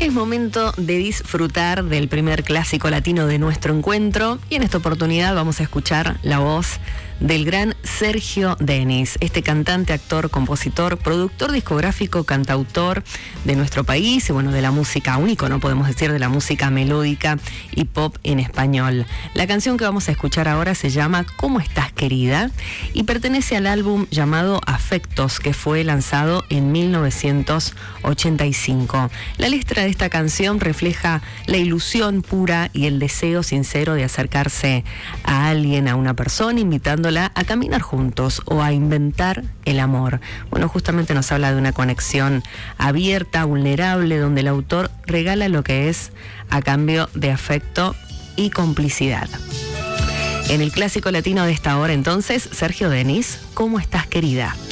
Es momento de disfrutar del primer clásico latino de nuestro encuentro y en esta oportunidad vamos a escuchar la voz del gran Sergio Denis, este cantante, actor, compositor, productor discográfico, cantautor de nuestro país y bueno, de la música, un ícono podemos decir de la música melódica y pop en español. La canción que vamos a escuchar ahora se llama ¿Cómo estás, querida? Y pertenece al álbum llamado Afectos, que fue lanzado en 1985. La letra de esta canción refleja la ilusión pura y el deseo sincero de acercarse a alguien, a una persona, invitándola a caminar juntos o a inventar el amor. Bueno, justamente nos habla de una conexión abierta, vulnerable, donde el autor regala lo que es a cambio de afecto y complicidad. En el clásico latino de esta hora, entonces, Sergio Denis, ¿Cómo estás, querida?